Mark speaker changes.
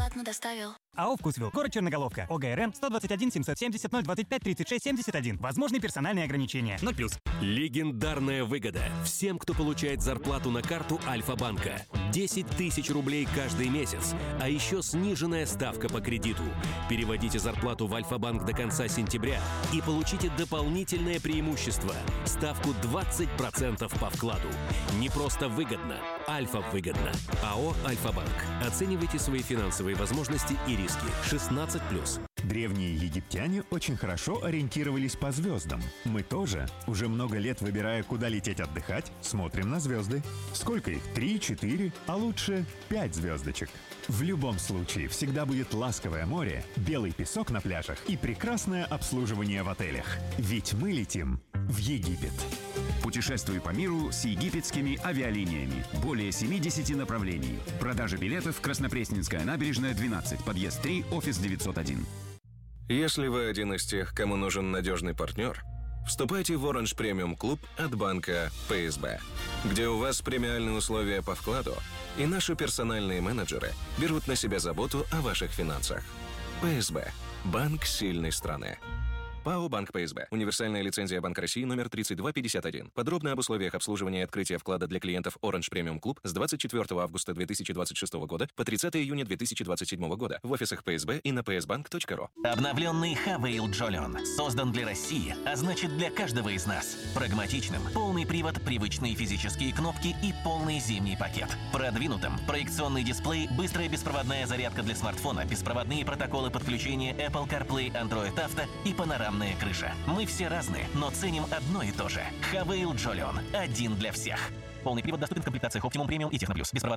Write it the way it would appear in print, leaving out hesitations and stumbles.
Speaker 1: бесплатно доставил.
Speaker 2: АО «Вкусвилл», город Черноголовка, ОГРН 121 770 025 36 71. Возможны персональные ограничения. 0+.
Speaker 3: Легендарная выгода всем, кто получает зарплату на карту Альфа-банка. 10 тысяч рублей каждый месяц, а еще сниженная ставка по кредиту. Переводите зарплату в Альфа-банк до конца сентября и получите дополнительное преимущество – ставку 20% по вкладу. Не просто выгодно, Альфа-выгодно. АО «Альфа-банк». Оценивайте свои финансовые возможности и риски. 16+.
Speaker 4: Древние египтяне очень хорошо ориентировались по звездам. Мы тоже. Уже много лет, выбирая, куда лететь отдыхать, смотрим на звезды. Сколько их? 3, 4, а лучше 5 звездочек. В любом случае, всегда будет ласковое море, белый песок на пляжах и прекрасное обслуживание в отелях. Ведь мы летим в Египет.
Speaker 5: Путешествуй по миру с египетскими авиалиниями. Более 70 направлений. Продажа билетов Краснопресненская набережная, 12, подъезд 3, офис 901.
Speaker 6: Если вы один из тех, кому нужен надежный партнер, вступайте в Orange Premium Club от банка ПСБ, где у вас премиальные условия по вкладу, и наши персональные менеджеры берут на себя заботу о ваших финансах. ПСБ. Банк сильной страны. ПАО «Банк ПСБ». Универсальная лицензия Банка России номер 3251. Подробно об условиях обслуживания и открытия вклада для клиентов Orange Premium Club с 24 августа 2026 года по 30 июня 2027 года в офисах ПСБ и на psbank.ru.
Speaker 7: Обновленный Havail Jolion создан для России, а значит для каждого из нас. Прагматичным, полный привод, привычные физические кнопки и полный зимний пакет. Продвинутым, проекционный дисплей, быстрая беспроводная зарядка для смартфона, беспроводные протоколы подключения Apple CarPlay, Android Auto и панорамная крыша. Мы все разные, но ценим одно и то же. Havail Jolion. Один для всех. Полный привод доступен в комплектациях Optimum Premium и Techno Plus.